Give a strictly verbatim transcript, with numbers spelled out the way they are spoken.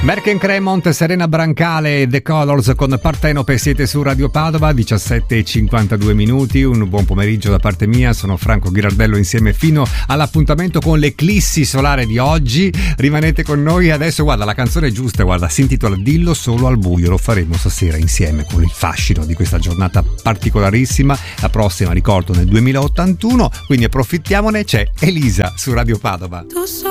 Merken Cremont, Serena Brancale e The Colors con Partenope. Siete su Radio Padova, diciassette e cinquantadue minuti. Un buon pomeriggio da parte mia, sono Franco Ghirardello insieme fino all'appuntamento con l'eclissi solare di oggi. Rimanete con noi. Adesso guarda, la canzone giusta, guarda, si intitola Dillo solo al buio. Lo faremo stasera insieme con il fascino di questa giornata particolarissima. La prossima, ricordo, nel duemilaottantuno, quindi approfittiamone. C'è Elisa su Radio Padova.